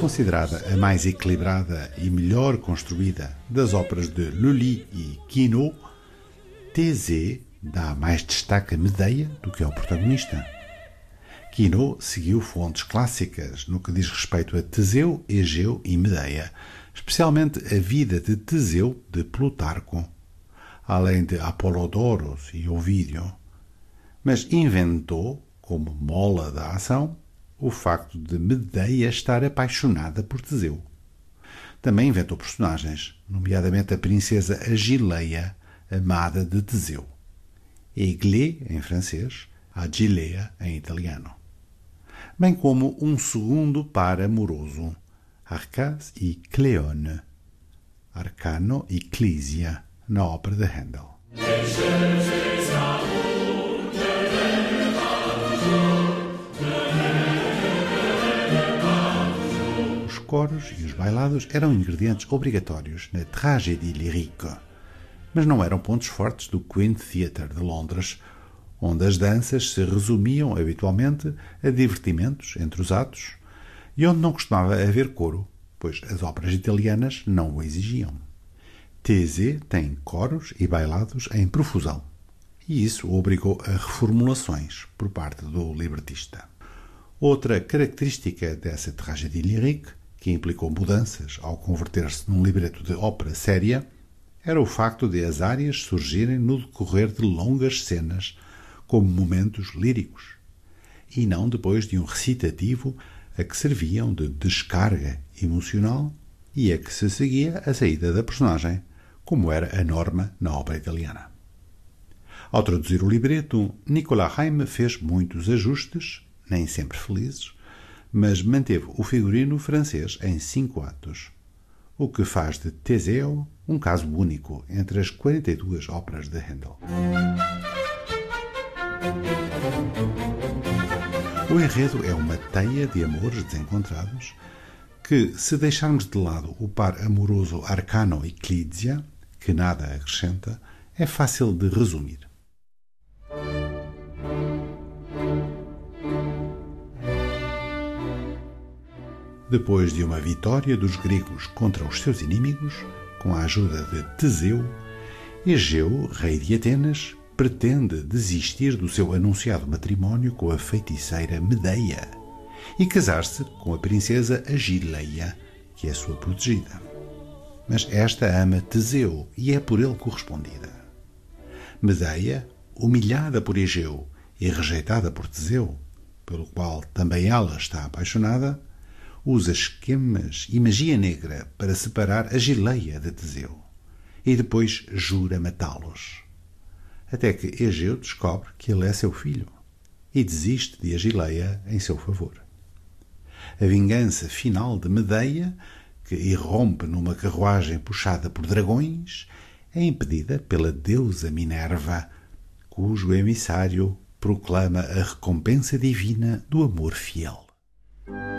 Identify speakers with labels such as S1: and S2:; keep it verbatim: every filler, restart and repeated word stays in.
S1: considerada a mais equilibrada e melhor construída das óperas de Lully e Quinault, Thésée dá mais destaque a Medea do que ao protagonista. Quinault seguiu fontes clássicas no que diz respeito a Teseu, Egeu e Medea, especialmente a vida de Teseu de Plutarco, além de Apolodoros e Ovídio, mas inventou, como mola da ação, o facto de Medea estar apaixonada por Teseu. Também inventou personagens, nomeadamente a princesa Agileia, amada de Teseu, Eglé em francês, Agilea em italiano, bem como um segundo par amoroso, Arcas e Cleone, Arcano e Clísia, na ópera de Handel. Os coros e os bailados eram ingredientes obrigatórios na tragédie lyrique, mas não eram pontos fortes do Queen's Theatre de Londres, onde as danças se resumiam habitualmente a divertimentos entre os atos e onde não costumava haver coro, pois as óperas italianas não o exigiam. Thésée tem coros e bailados em profusão, e isso obrigou a reformulações por parte do libretista. Outra característica dessa tragédie lyrique, que implicou mudanças ao converter-se num libreto de ópera séria, era o facto de as áreas surgirem no decorrer de longas cenas como momentos líricos, e não depois de um recitativo a que serviam de descarga emocional e a que se seguia a saída da personagem, como era a norma na ópera italiana. Ao traduzir o libreto, Nicolas Haym fez muitos ajustes, nem sempre felizes, mas manteve o figurino francês em cinco atos, o que faz de Teseu um caso único entre as quarenta e duas óperas de Handel. O enredo é uma teia de amores desencontrados que, se deixarmos de lado o par amoroso Arcano e Clísia, que nada acrescenta, é fácil de resumir. Depois de uma vitória dos gregos contra os seus inimigos, com a ajuda de Teseu, Egeu, rei de Atenas, pretende desistir do seu anunciado matrimónio com a feiticeira Medea e casar-se com a princesa Agileia, que é sua protegida. Mas esta ama Teseu e é por ele correspondida. Medea, humilhada por Egeu e rejeitada por Teseu, pelo qual também ela está apaixonada, usa esquemas e magia negra para separar Agileia de Teseu e depois jura matá-los, até que Egeu descobre que ele é seu filho e desiste de Agileia em seu favor. A vingança final de Medea, que irrompe numa carruagem puxada por dragões, é impedida pela deusa Minerva, cujo emissário proclama a recompensa divina do amor fiel.